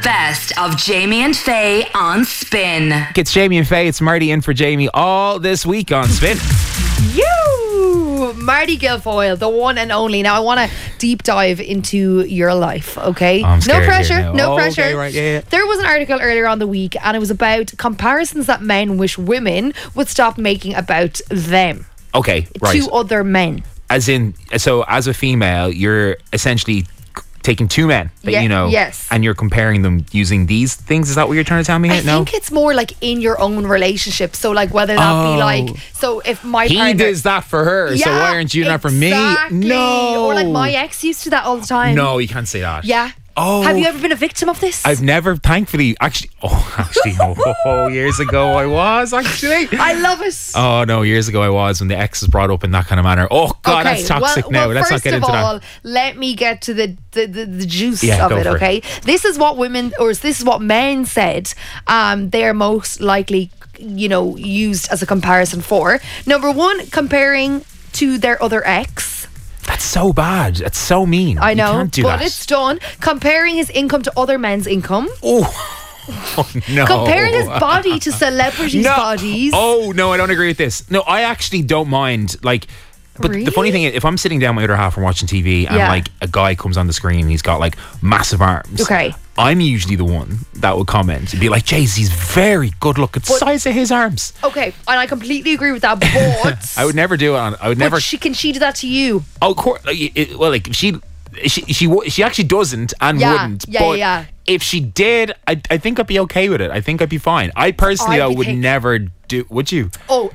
best of Jamie and Faye on Spin. It's Jamie and Faye. It's Marty in for Jamie all this week on Spin. Marty Guilfoyle, the one and only. Now I want to deep dive into your life, okay? I'm No scared pressure, here now. no Oh, pressure. okay, right, yeah. There was an article earlier on the week and it was about comparisons that men wish women would stop making about them Okay, right. to other men. As in, so as a female, you're essentially taking two men that Yeah, you know, yes. and you're comparing them using these things. Is that what you're trying to tell me? I No. think it's more like in your own relationship. So like whether that be like, so if my He partner... does that for her, so why aren't you doing that for me? Exactly. No. Or like my ex used to that all the time. No, you can't say that. Yeah. Oh. Have you ever been a victim of this? I've never, thankfully, years ago I was, actually. I love it. Oh, no, years ago I was when the ex is brought up in that kind of manner. Oh, God, that's toxic now. Let's not get into First of all, that. let me get to the juice Yeah, of go it, for it. okay? This is what women, or this is what men said they are most likely, used as a comparison for. Number one, comparing to their other ex. That's so bad. That's so mean. I know, You can't do but that. it's done. Comparing his income to other men's income. Oh, no. Comparing his body to celebrities' bodies. Oh, no, I don't agree with this. No, I actually don't mind. Like, but the funny thing is, if I'm sitting down with my other half and watching TV and Yeah. like a guy comes on the screen and he's got like massive arms. Okay. I'm usually the one that would comment and be like, Jace, he's very good looking. Size of his arms. Okay, and I completely agree with that, but... I would never do it on. I would never. Can she do that to you? Oh, of course. Like she actually doesn't and Yeah, wouldn't. yeah, but yeah. if she did, I think I'd be okay with it. I think I'd be fine. I personally, I'd though, be would think- never do. Would you? Oh,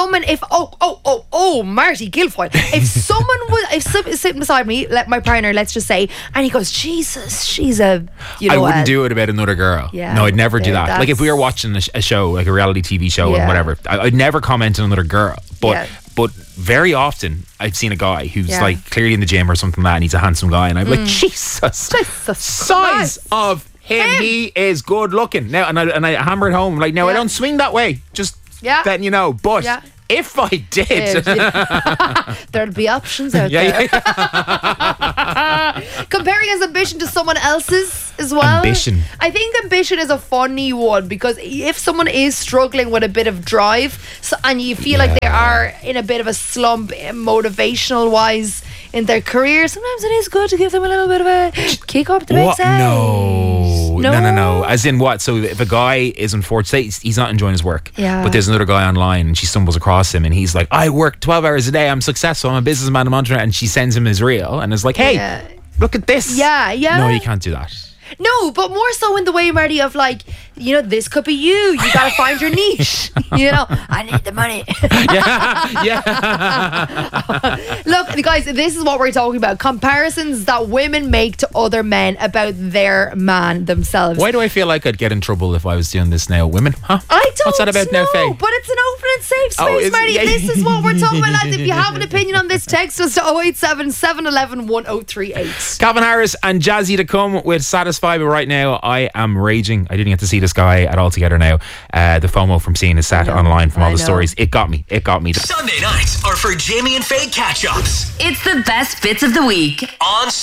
Marty Guilfoyle. If someone was, sitting beside me, my partner, let's just say, and he goes, Jesus, she's a, I wouldn't do it about another girl. Yeah, No, I'd never do there, that. Like if we were that's- watching a show, like a reality TV show Yeah. and whatever, I'd never comment on another girl. But Yeah. but very often I've seen a guy who's Yeah. like clearly in the gym or something like that, and he's a handsome guy, and I'm like, Jesus, size Christ. of him, he is good looking. Now, and I hammer it home. Like, no, I Yeah. don't swing that way. Just Yeah. letting you know. But Yeah. if I did, There'd be options out yeah, there. yeah. Comparing his ambition to someone else's as well. Ambition. I think ambition is a funny one because if someone is struggling with a bit of drive, and you feel like they are in a bit of a slump, motivational wise in their career, sometimes it is good to give them a little bit of a kick up the What? backside. No. As in what? So if a guy is unfortunate, say he's not enjoying his work, Yeah. but there's another guy online and she stumbles across him and he's like, I work 12 hours a day, I'm successful, I'm a businessman, I'm on internet, and she sends him his reel and is like, hey, Yeah. look at this. Yeah. No, you can't do that. No, but more so in the way, Marty, of like, this could be you. You gotta find your niche. I need the money. Yeah. Look, guys, this is what we're talking about. Comparisons that women make to other men about their man themselves. Why do I feel like I'd get in trouble if I was doing this now? Women? Huh? I don't What's that about know, now, Faye? but it's an open and safe space, Oh, is it? Marty. Yeah. This is what we're talking about, lads. If you have an opinion on this, text us to 087 711 1038. Calvin Harris and Jazzy to come with Satisfy, but right now I am raging. I didn't get to see this guy at all together now. The FOMO from seeing his set online from all the stories. It got me. Sunday nights are for Jamie and Faye catch-ups It's the best bits of the week on